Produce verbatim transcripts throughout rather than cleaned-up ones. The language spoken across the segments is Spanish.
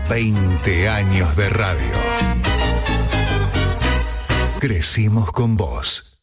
veinte años de radio. Crecimos con vos.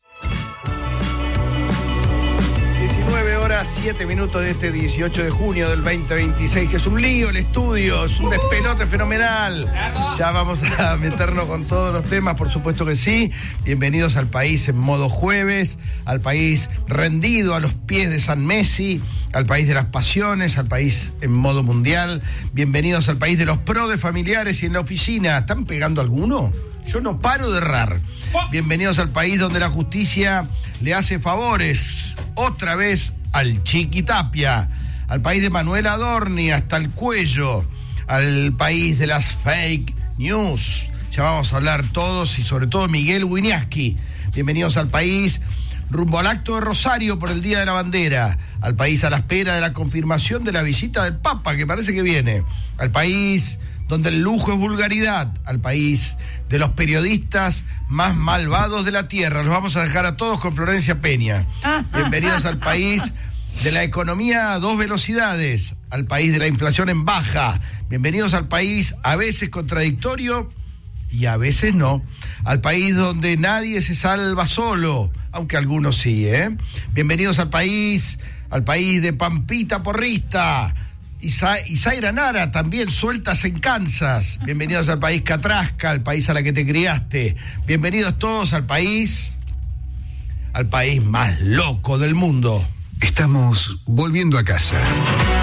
diecinueve horas, siete minutos de este dieciocho de junio del veinte veintiséis. Es un lío el estudio, es un despelote fenomenal. Ya vamos a meternos con todos los temas, por supuesto que sí. Bienvenidos al país en modo jueves, al país rendido a los pies de San Messi, al país de las pasiones, al país en modo mundial. Bienvenidos al país de los pro de familiares y en la oficina. ¿Están pegando alguno? Yo no paro de errar. Bienvenidos al país donde la justicia le hace favores otra vez al Chiqui Tapia, al país de Manuel Adorni hasta el cuello, al país de las fake news. Ya vamos a hablar todos y sobre todo Miguel Wieniawski. Bienvenidos al país rumbo al acto de Rosario por el Día de la Bandera, al país a la espera de la confirmación de la visita del Papa, que parece que viene, al país donde el lujo es vulgaridad, al país de los periodistas más malvados de la tierra. Los vamos a dejar a todos con Florencia Peña. Bienvenidos al país de la economía a dos velocidades, al país de la inflación en baja. Bienvenidos al país a veces contradictorio y a veces no, al país donde nadie se salva solo, aunque algunos sí, ¿eh? Bienvenidos al país, al país de Pampita Porrista, y Zaira Nara, también sueltas en Kansas. Bienvenidos al país Catrasca, al país a la que te criaste. Bienvenidos todos al país, al país más loco del mundo. Estamos volviendo a casa.